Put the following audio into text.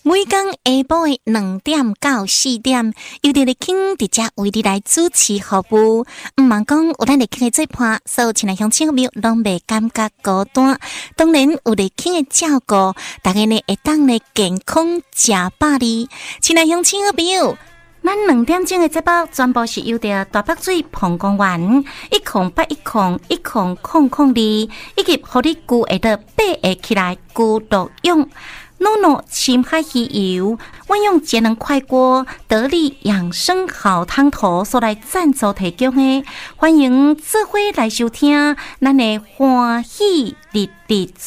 每天下晡的2點到4點，由佇傾佇遮為你來主持服務。毋茫講有咱佇傾的做伴，所有親愛鄉親朋友攏袂感覺孤單。當然有佇傾的照顧，大家呢會當呢健康食飽哩。親愛鄉親朋友，咱2點鐘的節目全部是由着大北水澎公園108101002，以及互你具會得8個起來具路用。NONO 深海魚油，我用節能快鍋得力養生好湯頭所來贊助提供的，歡迎做伙來收聽咱的歡喜日日